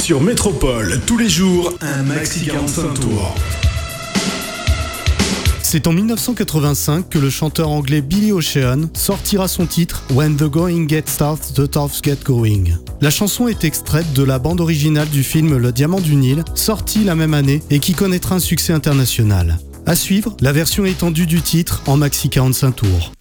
Sur Métropole, tous les jours, un maxi 45 tours. C'est en 1985 que le chanteur anglais Billy Ocean sortira son titre When the Going Gets Tough, the Toughs Get Going. La chanson est extraite de la bande originale du film Le Diamant du Nil, sorti la même année et qui connaîtra un succès international. À suivre, la version étendue du titre en maxi 45 tours.